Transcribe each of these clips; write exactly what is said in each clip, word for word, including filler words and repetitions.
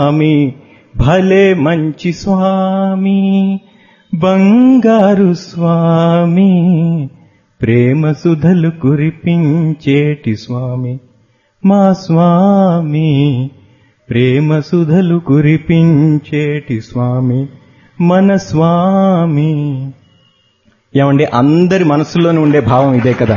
స్వామి భలే మంచి స్వామి, బంగారు స్వామి, ప్రేమ సుధలు కురిపించేటి స్వామి, మా స్వామి ప్రేమ సుధలు కురిపించేటి స్వామి మన స్వామి. ఏమండి, అందరి మనసులోనే ఉండే భావం ఇదే కదా.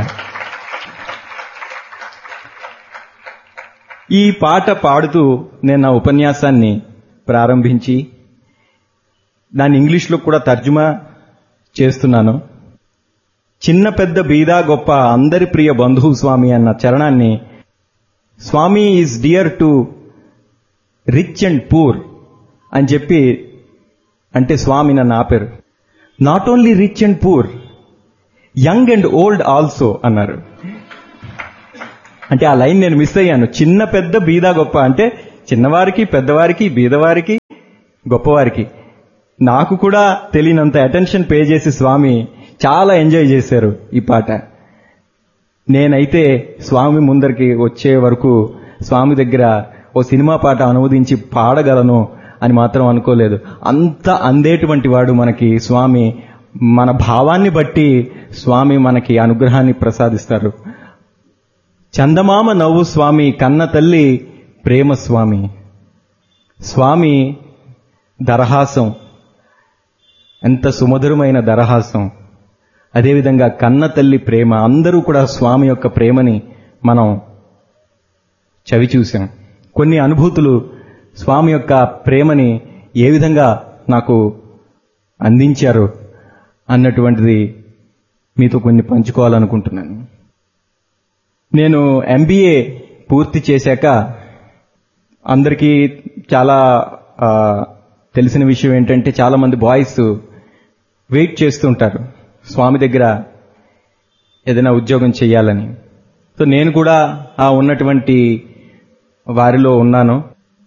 ఈ పాట పాడుతూ నేను నా ఉపన్యాసాన్ని ప్రారంభించి దాన్ని ఇంగ్లీష్లో కూడా తర్జుమా చేస్తున్నాను. చిన్న పెద్ద బీదా గొప్ప అందరి ప్రియ బంధువు స్వామి అన్న చరణాన్ని, స్వామి is dear to rich and poor అని చెప్పి అంటే స్వామి నన్ను ఆపారు. Not only rich and poor, young and old also అన్నారు. అంటే ఆ లైన్ నేను మిస్ అయ్యాను. చిన్న పెద్ద బీదా గొప్ప అంటే చిన్నవారికి, పెద్దవారికి, బీదవారికి, గొప్పవారికి. నాకు కూడా తెలియనంత అటెన్షన్ పే చేసి స్వామి చాలా ఎంజాయ్ చేశారు ఈ పాట. నేనైతే స్వామి ముందరికి వచ్చే వరకు స్వామి దగ్గర ఓ సినిమా పాట అనువదించి పాడగలను అని మాత్రం అనుకోలేదు. అంత అందేటువంటి వాడు మనకి స్వామి. మన భావాన్ని బట్టి స్వామి మనకి అనుగ్రహాన్ని ప్రసాదిస్తారు. చందమామ నవ్వు స్వామి, కన్న తల్లి ప్రేమ స్వామి. స్వామి దరహాసం ఎంత సుమధురమైన దరహాసం. అదేవిధంగా కన్న తల్లి ప్రేమ. అందరూ కూడా స్వామి యొక్క ప్రేమని మనం చవి చూశాం. కొన్ని అనుభూతులు స్వామి యొక్క ప్రేమని ఏ విధంగా నాకు అందించారు అన్నటువంటిది మీతో కొన్ని పంచుకోవాలనుకుంటున్నాను. నేను ఎంబీఏ పూర్తి చేశాక అందరికీ చాలా తెలిసిన విషయం ఏంటంటే చాలా మంది బాయ్స్ వెయిట్ చేస్తుంటారు స్వామి దగ్గర ఏదైనా ఉద్యోగం చేయాలని. సో నేను కూడా ఆ ఉన్నటువంటి వారిలో ఉన్నాను.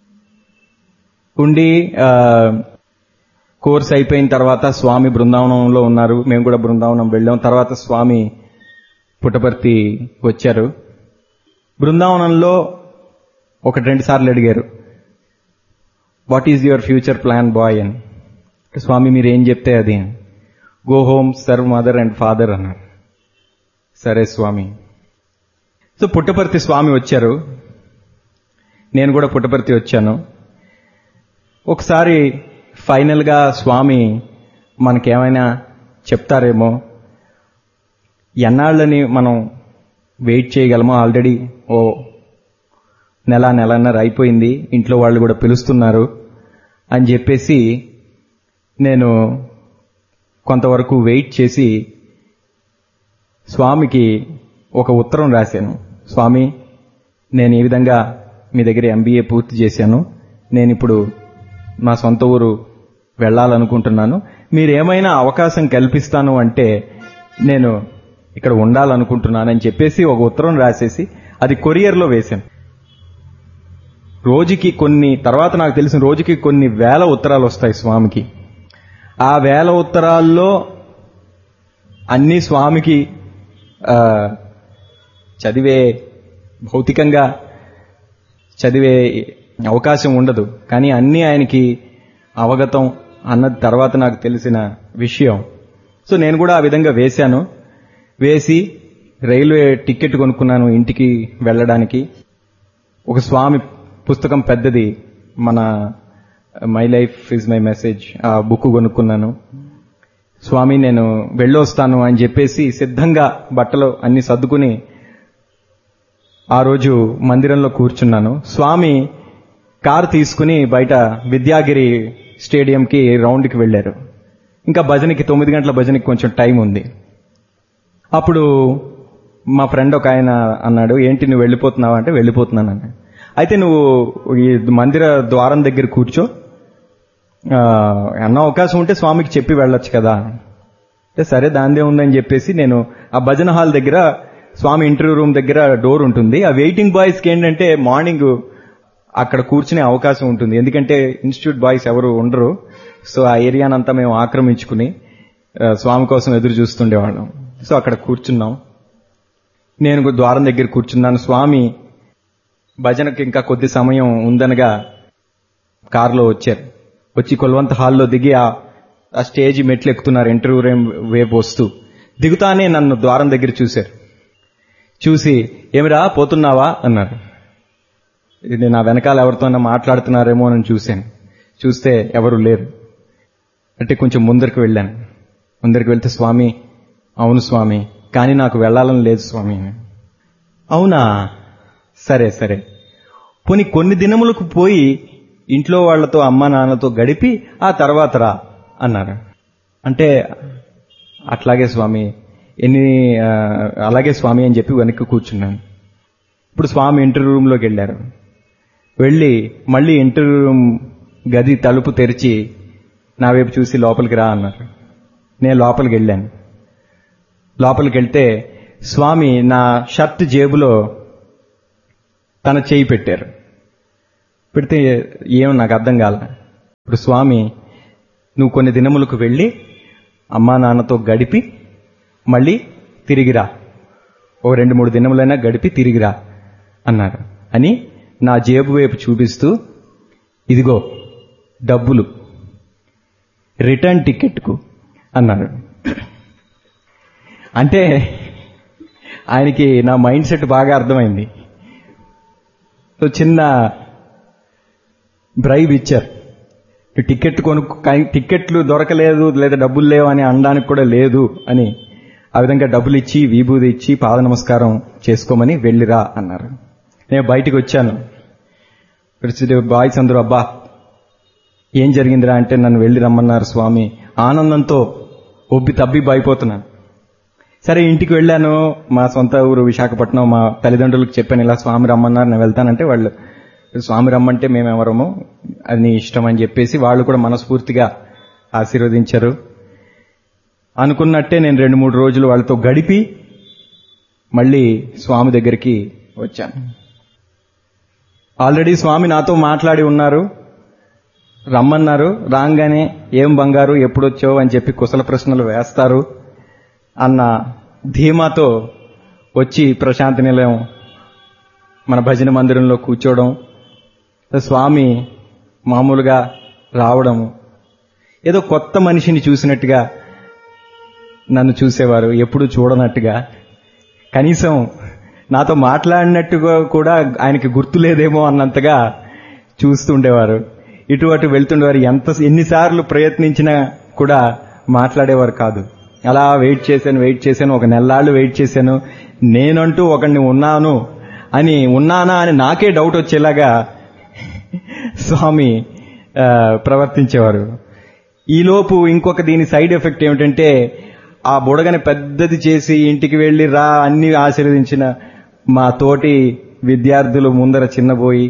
ఉండి కోర్స్ అయిపోయిన తర్వాత స్వామి బృందావనంలో ఉన్నారు. మేము కూడా బృందావనం వెళ్ళాం. తర్వాత స్వామి పుట్టపర్తి వచ్చారు. బృందావనంలో ఒకటి రెండు సార్లు అడిగారు, what is your future plan bye అని. స్వామి మీరు ఏం చెప్తే అది. Go home, serve mother and father అన్నారు. సరే స్వామి. సో పుట్టపర్తి స్వామి వచ్చారు, నేను కూడా పుట్టపర్తి వచ్చాను. ఒకసారి ఫైనల్గా స్వామి మనకేమైనా చెప్తారేమో, ఎన్నాళ్ళని మనం వెయిట్ చేయగలమో. ఆల్రెడీ ఓ నెల నెలన్నర అయిపోయింది, ఇంట్లో వాళ్ళు కూడా పిలుస్తున్నారు అని చెప్పేసి నేను కొంతవరకు వెయిట్ చేసి స్వామికి ఒక ఉత్తరం రాశాను. స్వామి, నేను ఈ విధంగా మీ దగ్గర ఎంబీఏ పూర్తి చేశాను, నేను ఇప్పుడు నా సొంత ఊరు వెళ్ళాలనుకుంటున్నాను. మీరు ఏమైనా అవకాశం కల్పిస్తాను అంటే నేను ఇక్కడ ఉండాలనుకుంటున్నానని చెప్పేసి ఒక ఉత్తరం రాసేసి అది కొరియర్లో వేశాను. రోజుకి కొన్ని, తర్వాత నాకు తెలిసిన రోజుకి కొన్ని వేల ఉత్తరాలు వస్తాయి స్వామికి. ఆ వేల ఉత్తరాల్లో అన్ని స్వామికి చదివే, భౌతికంగా చదివే అవకాశం ఉండదు, కానీ అన్నీ ఆయనకి అవగతం అన్నది తర్వాత నాకు తెలిసిన విషయం. సో నేను కూడా ఆ విధంగా వేశాను. వేసి రైల్వే టికెట్ కొనుక్కున్నాను ఇంటికి వెళ్ళడానికి. ఒక స్వామి పుస్తకం పెద్దది, మన my life is my message, ఆ బుక్ కొనుక్కున్నాను. స్వామి నేను వెళ్ళొస్తాను అని చెప్పేసి సిద్ధంగా బట్టలు అన్ని సర్దుకుని ఆ రోజు మందిరంలో కూర్చున్నాను. స్వామి కారు తీసుకుని బయట విద్యాగిరి స్టేడియంకి రౌండ్కి వెళ్ళారు. ఇంకా భజనకి, తొమ్మిది గంటల భజనకి కొంచెం టైం ఉంది. అప్పుడు మా ఫ్రెండ్ ఒక ఆయన అన్నాడు, ఏంటి నువ్వు వెళ్ళిపోతున్నావా అంటే వెళ్ళిపోతున్నాను అన్నాడు. అయితే నువ్వు ఈ మందిర ద్వారం దగ్గర కూర్చో, అన్న అవకాశం ఉంటే స్వామికి చెప్పి వెళ్ళొచ్చు కదా అంటే సరే దాందే ఉందని చెప్పేసి నేను ఆ భజన హాల్ దగ్గర, స్వామి ఇంటర్వ్యూ రూమ్ దగ్గర డోర్ ఉంటుంది. ఆ వెయిటింగ్ బాయ్స్కి ఏంటంటే మార్నింగ్ అక్కడ కూర్చునే అవకాశం ఉంటుంది, ఎందుకంటే ఇన్స్టిట్యూట్ బాయ్స్ ఎవరు ఉండరు. సో ఆ ఏరియానంతా మేము ఆక్రమించుకుని స్వామి కోసం ఎదురు చూస్తుండేవాళ్ళం. సో అక్కడ కూర్చున్నాం. నేను ద్వారం దగ్గర కూర్చున్నాను. స్వామి భజనకు ఇంకా కొద్ది సమయం ఉందనగా కారులో వచ్చారు. వచ్చి కొల్వంత హాల్లో దిగి ఆ స్టేజ్ మెట్లు ఎక్కుతున్నారు. ఇంటర్వ్యూ రూమ్ వైపు వస్తూ దిగుతానే నన్ను ద్వారం దగ్గర చూశారు. చూసి ఏమిరా పోతున్నావా అన్నారు. ఇది నా వెనకాల ఎవరితోనైనా మాట్లాడుతున్నారేమో అని చూశాను. చూస్తే ఎవరు లేరు. అంటే కొంచెం ముందరికి వెళ్ళాను. ముందరికి వెళ్తే స్వామి, అవును స్వామి, కానీ నాకు వెళ్ళాలని లేదు స్వామి. అవునా, సరే సరే, పోనీ కొన్ని దినములకు పోయి ఇంట్లో వాళ్లతో అమ్మ నాన్నతో గడిపి ఆ తర్వాత రా అన్నారు. అంటే అట్లాగే స్వామి, ఎన్ని అలాగే స్వామి అని చెప్పి వెనక్కి కూర్చున్నాను. ఇప్పుడు స్వామి ఇంటర్వ్యూ రూమ్లోకి వెళ్ళారు. వెళ్ళి మళ్ళీ ఇంటర్వ్యూ రూమ్ గది తలుపు తెరిచి నా వైపు చూసి లోపలికి రా అన్నారు. నేను లోపలికి వెళ్ళాను. లోపలికి వెళ్తే స్వామి నా షర్ట్ జేబులో తన చేయి పెట్టారు. పెడితే ఏమో నాకు అర్థం కాల. ఇప్పుడు స్వామి, నువ్వు కొన్ని దినములకు వెళ్ళి అమ్మా నాన్నతో గడిపి మళ్ళీ తిరిగిరా, ఓ రెండు మూడు దినములైనా గడిపి తిరిగిరా అన్నారు. అని నా జేబు వైపు చూపిస్తూ, ఇదిగో డబ్బులు, రిటర్న్ టికెట్కు అన్నారు. అంటే ఆయనకి నా మైండ్ సెట్ బాగా అర్థమైంది. సో చిన్న బ్రైబ్ ఇచ్చారు. టికెట్ కొను టికెట్లు దొరకలేదు లేదా డబ్బులు లేవు అని అనడానికి కూడా లేదు అని, ఆ విధంగా డబ్బులు ఇచ్చి విభూది ఇచ్చి పాద నమస్కారం చేసుకోమని వెళ్ళిరా అన్నారు. నేను బయటికి వచ్చాను. బాయ్స్ అందరూ అబ్బా ఏం జరిగిందిరా అంటే నన్ను వెళ్ళి రమ్మన్నారు స్వామి. ఆనందంతో ఒబ్బి తబ్బి అయిపోతున్నాను. సరే ఇంటికి వెళ్ళాను. మా సొంత ఊరు విశాఖపట్నం. మా తల్లిదండ్రులకు చెప్పాను, ఇలా స్వామి రమ్మన్నారు, నేను వెళ్తానంటే వాళ్ళు స్వామి రమ్మంటే మేమెవరము, అది నీ ఇష్టం అని చెప్పేసి వాళ్ళు కూడా మనస్ఫూర్తిగా ఆశీర్వదించారు. అనుకున్నట్టే నేను రెండు మూడు రోజులు వాళ్ళతో గడిపి మళ్ళీ స్వామి దగ్గరికి వచ్చాను. ఆల్రెడీ స్వామి నాతో మాట్లాడి ఉన్నారు, రమ్మన్నారు. రాగానే ఏం బంగారు ఎప్పుడొచ్చావు అని చెప్పి కుశల ప్రశ్నలు వేస్తారు అన్న ధీమాతో వచ్చి ప్రశాంతి నిలయం మన భజన మందిరంలో కూర్చోవడం, స్వామి మామూలుగా రావడము, ఏదో కొత్త మనిషిని చూసినట్టుగా నన్ను చూసేవారు, ఎప్పుడు చూడనట్టుగా. కనీసం నాతో మాట్లాడినట్టుగా కూడా ఆయనకి గుర్తులేదేమో అన్నంతగా చూస్తుండేవారు. ఇటు అటు వెళ్తుండేవారు. ఎంత ఎన్నిసార్లు ప్రయత్నించినా కూడా మాట్లాడేవారు కాదు. అలా వెయిట్ చేశాను వెయిట్ చేశాను ఒక నెలలాళ్ళు వెయిట్ చేశాను. నేనంటూ ఒకడిని ఉన్నాను అని, ఉన్నానా అని నాకే డౌట్ వచ్చేలాగా స్వామి ప్రవర్తించేవారు. ఈలోపు ఇంకొక దీని సైడ్ ఎఫెక్ట్ ఏమిటంటే, ఆ బుడగని పెద్దది చేసి ఇంటికి వెళ్లి రా అన్ని ఆశీర్వదించిన మా తోటి విద్యార్థులు ముందర చిన్నపోయి,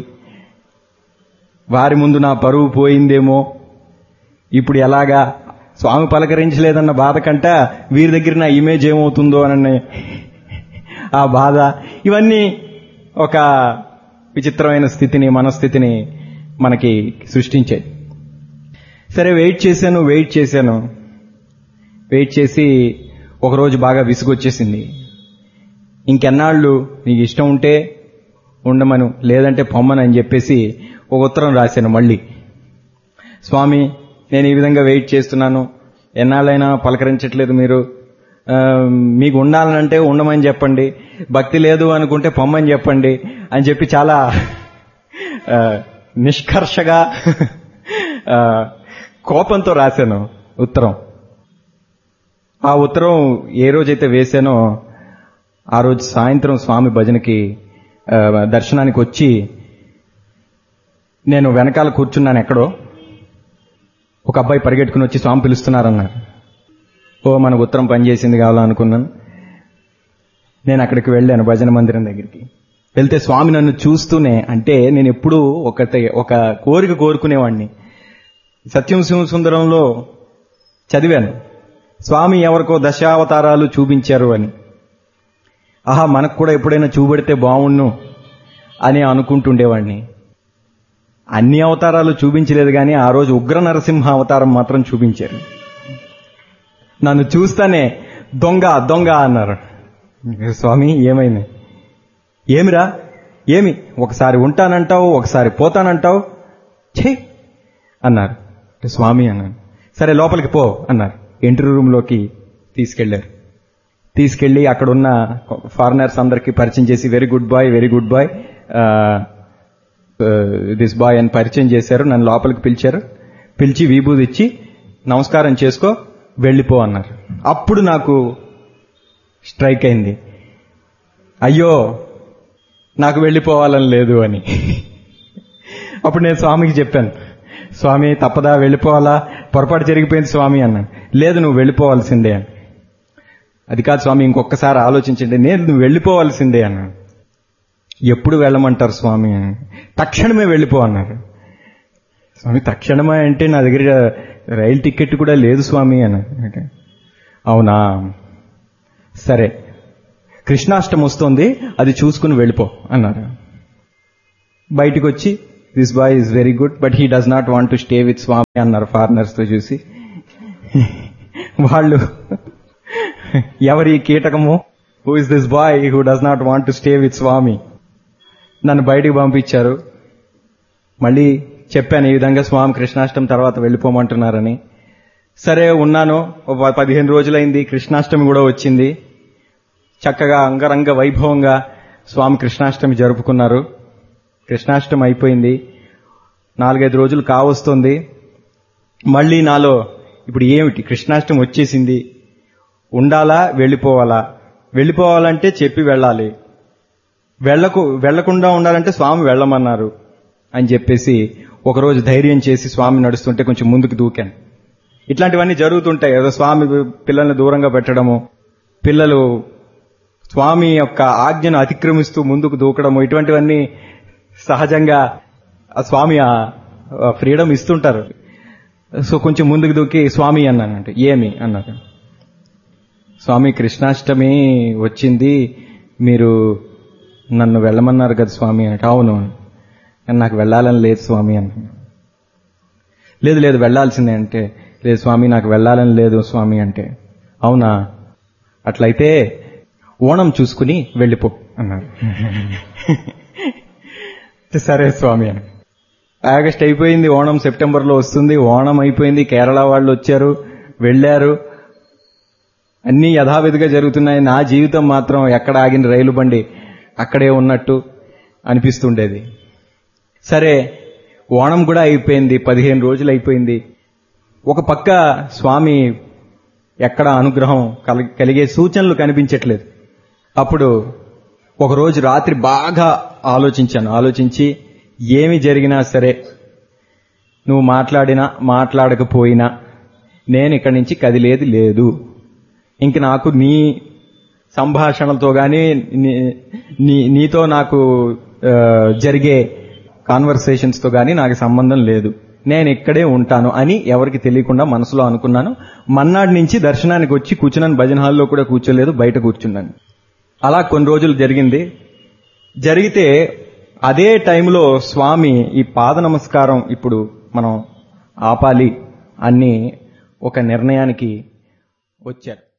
వారి ముందు నా పరువు పోయిందేమో, ఇప్పుడు ఎలాగా స్వామి పలకరించలేదన్న బాధ కంట వీరి దగ్గర నా ఇమేజ్ ఏమవుతుందో అన్న ఆ బాధ, ఇవన్నీ ఒక విచిత్రమైన స్థితిని, మనస్థితిని మనకి సృష్టించాయి. సరే వెయిట్ చేశాను వెయిట్ చేశాను వెయిట్ చేసి ఒకరోజు బాగా విసుగొచ్చేసింది. ఇంకెన్నాళ్ళు నీకు ఇష్టం ఉంటే ఉండమను, లేదంటే పొమ్మను అని చెప్పేసి ఒక ఉత్తరం రాశాను మళ్ళీ. స్వామి, నేను ఈ విధంగా వెయిట్ చేస్తున్నాను, ఎన్నాళ్ళైనా పలకరించట్లేదు మీరు, మీకు ఉండాలనంటే ఉండమని చెప్పండి, భక్తి లేదు అనుకుంటే పొమ్మని చెప్పండి అని చెప్పి చాలా నిష్కర్షగా కోపంతో రాశాను ఉత్తరం. ఆ ఉత్తరం ఏ రోజైతే వేశానో ఆ రోజు సాయంత్రం స్వామి భజనకి దర్శనానికి వచ్చి నేను వెనకాల కూర్చున్నాను. ఎక్కడో ఒక అబ్బాయి పరిగెట్టుకుని వచ్చి స్వామి పిలుస్తున్నారన్నారు. ఓ మనకు ఉత్తరం పనిచేసింది కావాలనుకున్నాను. నేను అక్కడికి వెళ్ళాను భజన మందిరం దగ్గరికి. వెళ్తే స్వామి నన్ను చూస్తూనే, అంటే నేను ఎప్పుడూ ఒకటి ఒక కోరిక కోరుకునేవాడిని. సత్యం శివ సుందరంలో చదివాను, స్వామి ఎవరికో దశావతారాలు చూపించారు అని. ఆహా, మనకు కూడా ఎప్పుడైనా చూపెడితే బావుణ్ణు అని అనుకుంటుండేవాడిని. అన్ని అవతారాలు చూపించలేదు కానీ ఆ రోజు ఉగ్ర నరసింహ అవతారం మాత్రం చూపించారు. నన్ను చూస్తానే దొంగ దొంగ అన్నారు. స్వామి ఏమైంది? ఏమిరా ఏమి, ఒకసారి ఉంటానంటావు ఒకసారి పోతానంటావు, ఛే అన్నారు. స్వామి అన్నాను. సరే లోపలికి పో అన్నారు. ఎంట్రీ రూమ్లోకి తీసుకెళ్లారు. తీసుకెళ్లి అక్కడున్న ఫారినర్స్ అందరికీ పరిచయం చేసి very good boy very good bye this boy అని పరిచయం చేశారు. నన్ను లోపలికి పిలిచారు. పిలిచి విభూది ఇచ్చి నమస్కారం చేసుకో వెళ్ళిపో అన్నారు. అప్పుడు నాకు స్ట్రైక్ అయింది, అయ్యో నాకు వెళ్ళిపోవాలని లేదు అని. అప్పుడు నేను స్వామికి చెప్పాను, స్వామి తప్పదా వెళ్ళిపోవాలా, పొరపాటు జరిగిపోయింది స్వామి అన్నాను. లేదు నువ్వు వెళ్ళిపోవాల్సిందే అని. అది కాదు స్వామి ఇంకొకసారి ఆలోచించండి. నేను నువ్వు వెళ్ళిపోవాల్సిందే అన్నాను. ఎప్పుడు వెళ్ళమంటారు స్వామి అని. తక్షణమే వెళ్ళిపో అన్నారు. స్వామి తక్షణమే అంటే నా దగ్గర రైలు టికెట్ కూడా లేదు స్వామి అన్నారు. అవునా సరే కృష్ణాష్టమి వస్తుంది అది చూసుకుని వెళ్ళిపో అన్నారు. బయటికి వచ్చి this boy is very good but he does not want to stay with స్వామి అన్నారు ఫారినర్స్ తో చూసి. వాళ్ళు ఎవరి కీటకము, who is this boy who does not want to stay with స్వామి. నన్ను బయటికి పంపించారు. మళ్ళీ చెప్పాను ఈ విధంగా స్వామి కృష్ణాష్టమి తర్వాత వెళ్ళిపోమంటున్నారని. సరే ఉన్నాను. పదిహేను రోజులైంది, కృష్ణాష్టమి కూడా వచ్చింది. చక్కగా అంగరంగ వైభవంగా స్వామి కృష్ణాష్టమి జరుపుకున్నారు. కృష్ణాష్టమి అయిపోయింది. నాలుగైదు రోజులు కావస్తుంది. మళ్ళీ నాలో ఇప్పుడు ఏమిటి, కృష్ణాష్టమి వచ్చేసింది, ఉండాలా వెళ్ళిపోవాలా? వెళ్ళిపోవాలంటే చెప్పి వెళ్ళాలి, వెళ్ళకు వెళ్లకుండా ఉండాలంటే స్వామి వెళ్ళమన్నారు అని చెప్పేసి ఒకరోజు ధైర్యం చేసి స్వామి నడుస్తుంటే కొంచెం ముందుకు దూకాను. ఇట్లాంటివన్నీ జరుగుతుంటాయి. ఏదో స్వామి పిల్లల్ని దూరంగా పెట్టడము, పిల్లలు స్వామి యొక్క ఆజ్ఞను అతిక్రమిస్తూ ముందుకు దూకడము, ఇటువంటివన్నీ సహజంగా ఆ స్వామి ఆ ఫ్రీడమ్ ఇస్తుంటారు. సో కొంచెం ముందుకు దూకి స్వామి అన్నానంటే ఏమి అన్నారు. స్వామి కృష్ణాష్టమి వచ్చింది, మీరు నన్ను వెళ్ళమన్నారు కదా స్వామి అంటే. అవును నాకు వెళ్ళాలని లేదు స్వామి అన్నాను. లేదు లేదు వెళ్ళాల్సిందే అంటే. లేదు స్వామి నాకు వెళ్ళాలని లేదు స్వామి అంటే. అవునా అట్లయితే ఓణం చూసుకుని వెళ్ళిపో అన్నారు. సరే స్వామి అని. ఆగస్ట్ అయిపోయింది, ఓణం సెప్టెంబర్ లో వస్తుంది. ఓణం అయిపోయింది, కేరళ వాళ్ళు వచ్చారు, వెళ్లారు, అన్నీ యథావిధిగా జరుగుతున్నాయి. నా జీవితం మాత్రం ఎక్కడ ఆగిన రైలు బండి అక్కడే ఉన్నట్టు అనిపిస్తుండేది. సరే ఓణం కూడా అయిపోయింది, పదిహేను రోజులు అయిపోయింది. ఒక పక్క స్వామి ఎక్కడ అనుగ్రహం కలిగే సూచనలు కనిపించట్లేదు. అప్పుడు ఒకరోజు రాత్రి బాగా ఆలోచించాను. ఆలోచించి ఏమి జరిగినా సరే, నువ్వు మాట్లాడినా మాట్లాడకపోయినా నేను ఇక్కడి నుంచి కదిలేది లేదు. ఇంక నాకు నీ సంభాషణలతో గానీ నీ నీతో నాకు జరిగే కాన్వర్సేషన్స్ తో గానీ నాకు సంబంధం లేదు. నేను ఇక్కడే ఉంటాను అని ఎవరికి తెలియకుండా మనసులో అనుకున్నాను. మన్నాడు నుంచి దర్శనానికి వచ్చి కూర్చున్నాను. భజన హాల్లో కూడా కూర్చోలేదు, బయట కూర్చున్నాను. అలా కొన్ని రోజులు జరిగింది. జరిగితే అదే టైంలో స్వామి ఈ పాద నమస్కారం ఇప్పుడు మనం ఆపాలి అని ఒక నిర్ణయానికి వచ్చారు.